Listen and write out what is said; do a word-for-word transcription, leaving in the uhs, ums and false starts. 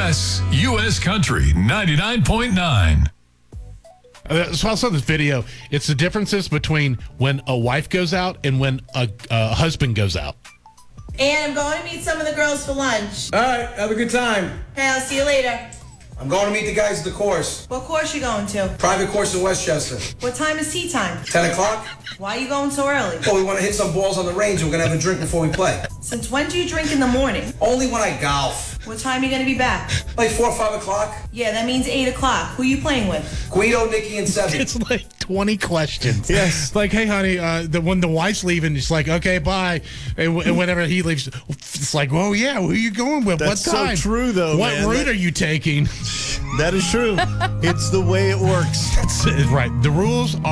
S, U S Country ninety-nine point nine. Uh, so I saw this video. It's the differences between when a wife goes out and when a, a husband goes out. And I'm going to meet some of the girls for lunch. All right, have a good time. Hey, I'll see you later. I'm going to meet the guys at the course. What course you going to? Private course in Westchester. What time is tea time? ten o'clock? Why are you going so early? Well, we want to hit some balls on the range and we're going to have a drink before we play. Since when do you drink in the morning? Only when I golf. What time are you going to be back? Like four or five o'clock. Yeah, that means eight o'clock. Who you playing with? Guido, Nikki, and Seven. It's like twenty questions. Yes. Like, hey, honey, uh, the, when the wife's leaving, it's like, okay, bye. And, w- and whenever he leaves, it's like, well, yeah, who are you going with? That's what time? so true, though, What man. route That- are you taking? That is true. It's the way it works. That's it, right. The rules